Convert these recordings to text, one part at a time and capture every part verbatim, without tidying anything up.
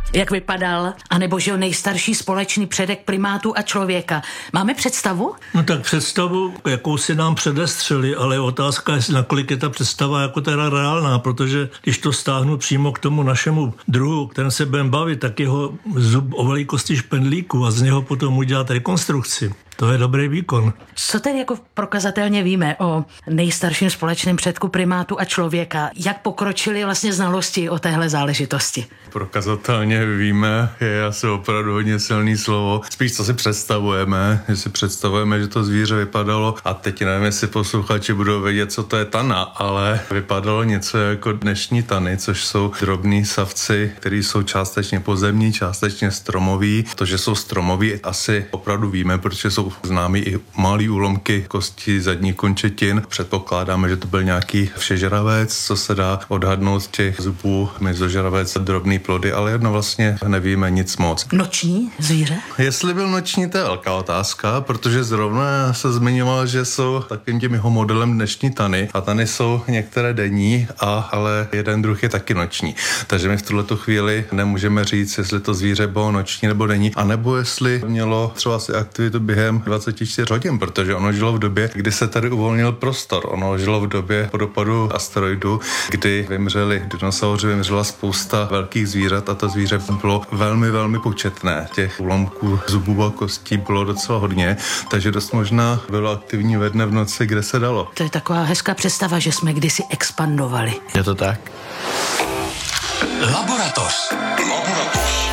jak vypadal, anebo že nejstarší společný předek primátů a člověka. Máme představu? No tak představu, jakou si nám předestřeli, ale otázka je, nakolik je ta představa jako teda reálná, protože když to stáhnu přímo k tomu našemu druhu, kterém se budeme bavit, tak jeho zub o velikosti špendlíku a z něho potom udělat rekonstrukci. To je dobrý výkon. Co tedy jako prokazatelně víme o nejstarším společném předku primátu a člověka? Jak pokročily vlastně znalosti o téhle záležitosti? Prokazatelně víme, je asi opravdu hodně silný slovo. Spíš co si představujeme, že si představujeme, že to zvíře vypadalo, a teď nevím, jestli posluchači budou vědět, co to je tana, ale vypadalo něco jako dnešní tany, což jsou drobní savci, který jsou částečně pozemní, částečně stromoví. To, že jsou stromoví, asi opravdu víme, protože jsou známí i malý úlomky kosti zadních končetin. Předpokládáme, že to byl nějaký všežravec, co se dá odhadnout z těch zubů, mezožravec, drobný plody, ale jedno vlastně nevíme nic moc. Noční zvíře? Jestli byl noční, to je velká otázka, protože zrovna se zmiňoval, že jsou takovým tím jeho modelem dnešní tany a tany jsou některé denní, a, ale jeden druh je taky noční. Takže my v tuhletu chvíli nemůžeme říct, jestli to zvíře bylo noční nebo denní, anebo jestli mělo třeba si aktivitu během dvacet čtyři hodin, protože ono žilo v době, kdy se tady uvolnil prostor. Ono žilo v době po dopadu asteroidu, kdy vymřeli dinosauři, vymřela spousta velkých zvířat a to zvíře bylo velmi, velmi početné. Těch úlomků zubů a kostí bylo docela hodně, takže dost možná bylo aktivní ve dne, v noci, kde se dalo. To je taková hezká představa, že jsme kdysi expandovali. Je to tak? Laboratoř. Laboratoř.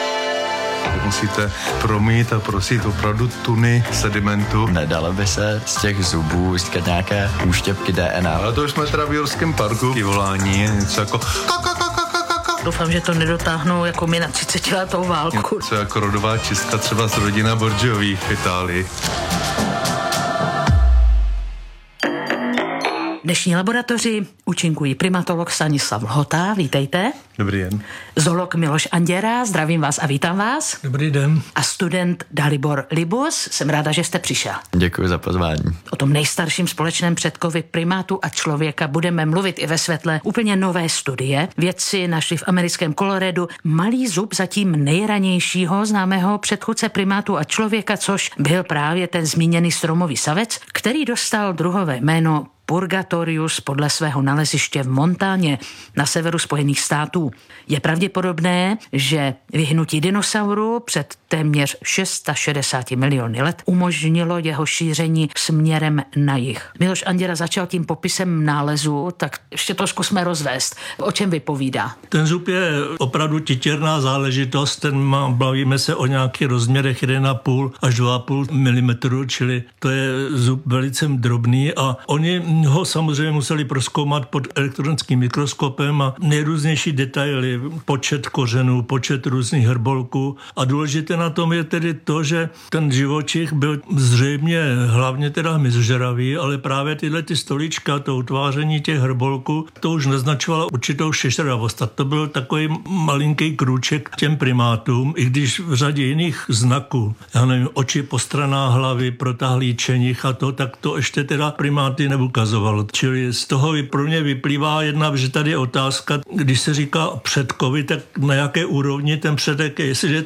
Musíte promít a prosít opravdu tuny sedimentu. Nedalo by se z těch zubů získat nějaké úštěpky D N A. Ale to už jsme teda v Jurském parku. I volání je něco jako... Doufám, že to nedotáhnou jako my na třicetiletou válku. Něco jako rodová čistka třeba z rodina Borgiových v Itálii. V dnešní laboratoři účinkují primatolog Stanislav Lhota, vítejte. Dobrý den. Zoolog Miloš Anděra, zdravím vás a vítám vás. Dobrý den. A student Dalibor Libus, jsem ráda, že jste přišel. Děkuji za pozvání. O tom nejstarším společném předkovi primátu a člověka budeme mluvit i ve světle úplně nové studie. Vědci našli v americkém Coloradu malý zub zatím nejranějšího známého předchůdce primátu a člověka, což byl právě ten zmíněný stromový savec, který dostal druhové jméno Purgatorius podle svého naleziště v Montáně na severu Spojených států. Je pravděpodobné, že vyhnutí dinosauru před téměř šedesát šest miliony let umožnilo jeho šíření směrem na jih. Miloš Anděra začal tím popisem nálezu, tak ještě to zkusme rozvést. O čem vypovídá? Ten zub je opravdu titěrná záležitost, ten má, bavíme se o nějakých rozměrech jedna celá pět až dva a půl milimetru, čili to je zub velice drobný a oni ho samozřejmě museli prozkoumat pod elektronickým mikroskopem a nejrůznější detaily, počet kořenů, počet různých hrbolků a důležité na tom je tedy to, že ten živočich byl zřejmě hlavně teda hmyzožravý, ale právě tyhle ty stolička, to utváření těch hrbolků, to už naznačovalo určitou všežravost a to byl takový malinký krůček k těm primátům, i když v řadě jiných znaků, já nevím, oči po stranách hlavy, protáhlý čenich a to, tak to ještě teda primáty neukazovalo. Čili z toho pro mě vyplývá jedna, že tady je otázka, když se říká předkovi, tak na jaké úrovni ten předek je, jestli je